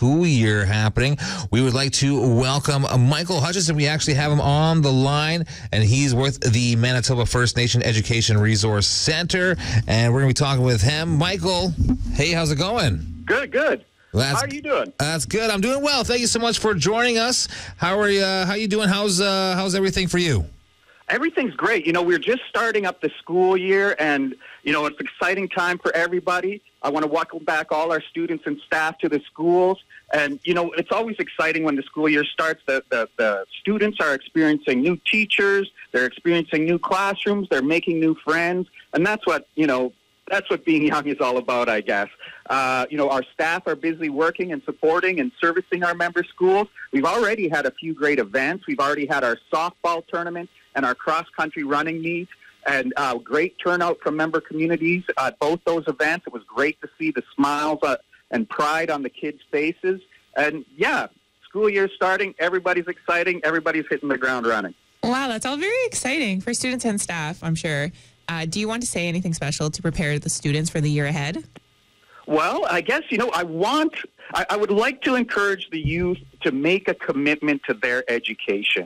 school year happening. We would like to welcome Michael Hutchison. We actually have him on the line, and he's with the Manitoba First Nation Education Resource Center, and we're going to be talking with him. Michael, hey, how's it going? Good. How are you doing? That's good. I'm doing well. Thank you so much for joining us. How are you? How you doing? How's everything for you? Everything's great. We're just starting up the school year, and it's an exciting time for everybody. I want to welcome back all our students and staff to the schools. And, it's always exciting when the school year starts. The students are experiencing new teachers. They're experiencing new classrooms. They're making new friends. And that's what being young is all about, I guess. Our staff are busy working and supporting and servicing our member schools. We've already had a few great events. We've already had our softball tournament and our cross-country running meet, and great turnout from member communities at both those events. It was great to see the smiles and pride on the kids' faces. And, school year's starting. Everybody's exciting. Everybody's hitting the ground running. Wow, that's all very exciting for students and staff, I'm sure. Do you want to say anything special to prepare the students for the year ahead? Well, I guess, I would like to encourage the youth to make a commitment to their education.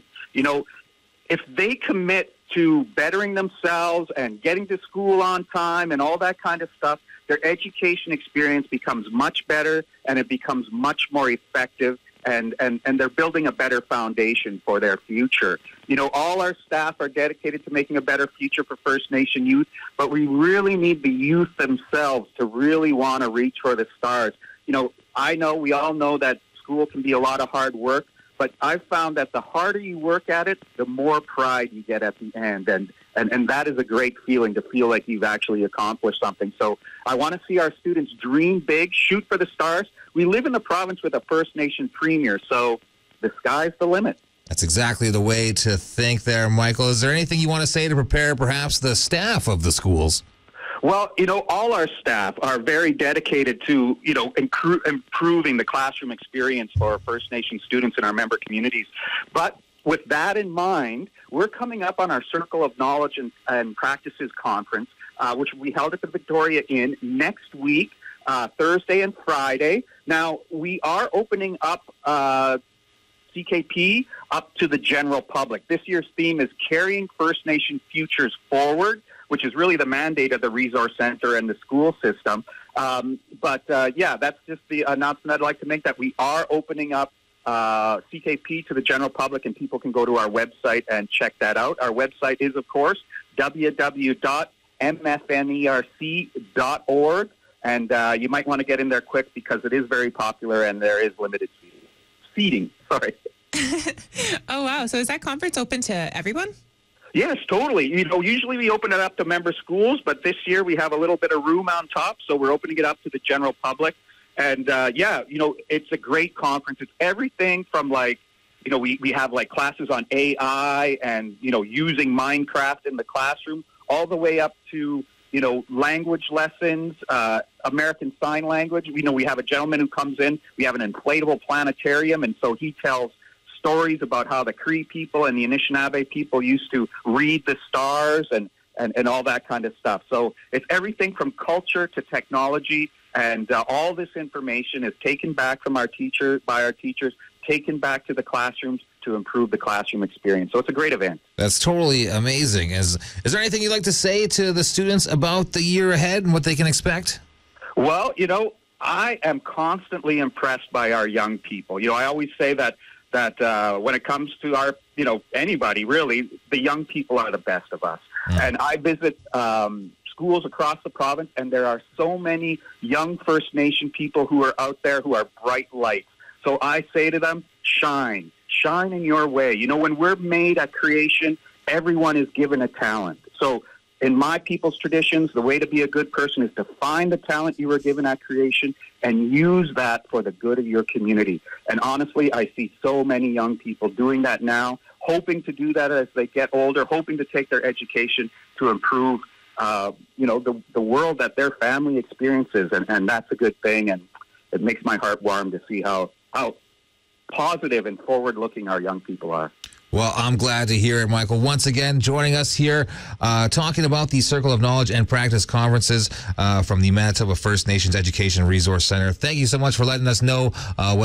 If they commit to bettering themselves and getting to school on time and all that kind of stuff, their education experience becomes much better and it becomes much more effective, and they're building a better foundation for their future. All our staff are dedicated to making a better future for First Nation youth, but we really need the youth themselves to really want to reach for the stars. We all know that school can be a lot of hard work, but I've found that the harder you work at it, the more pride you get at the end. And that is a great feeling, to feel like you've actually accomplished something. So I want to see our students dream big, shoot for the stars. We live in the province with a First Nation premier, so the sky's the limit. That's exactly the way to think there, Michael. Is there anything you want to say to prepare perhaps the staff of the schools? Well, all our staff are very dedicated to, improving the classroom experience for First Nation students in our member communities. But with that in mind, we're coming up on our Circle of Knowledge and Practices Conference, which will be held at the Victoria Inn next week, Thursday and Friday. Now, we are opening up CKP up to the general public. This year's theme is Carrying First Nation Futures Forward, which is really the mandate of the Resource Center and the school system. But that's just the announcement I'd like to make, that we are opening up CKP to the general public, and people can go to our website and check that out. Our website is, of course, www.mfnerc.org, and you might want to get in there quick because it is very popular and there is limited seating. Sorry. Oh, wow. So is that conference open to everyone? Yes, totally. Usually we open it up to member schools, but this year we have a little bit of room on top, so we're opening it up to the general public. And, it's a great conference. It's everything from, we have, classes on AI and, using Minecraft in the classroom, all the way up to, language lessons, American Sign Language. We have a gentleman who comes in. We have an inflatable planetarium, and so he tells stories about how the Cree people and the Anishinaabe people used to read the stars and all that kind of stuff. So it's everything from culture to technology, and all this information is taken back from by our teachers, taken back to the classrooms to improve the classroom experience. So it's a great event. That's totally amazing. Is there anything you'd like to say to the students about the year ahead and what they can expect? Well, I am constantly impressed by our young people. I always say that when it comes to our, anybody really, the young people are the best of us. And I visit schools across the province, and there are so many young First Nation people who are out there who are bright lights. So I say to them, shine in your way. When we're made at creation, everyone is given a talent. So in my people's traditions, the way to be a good person is to find the talent you were given at creation and use that for the good of your community. And honestly, I see so many young people doing that now, hoping to do that as they get older, hoping to take their education to improve, the world that their family experiences. And that's a good thing. And it makes my heart warm to see how positive and forward-looking our young people are. Well, I'm glad to hear it, Michael. Once again, joining us here, talking about the Circle of Knowledge and Practice conferences from the Manitoba First Nations Education Resource Center. Thank you so much for letting us know what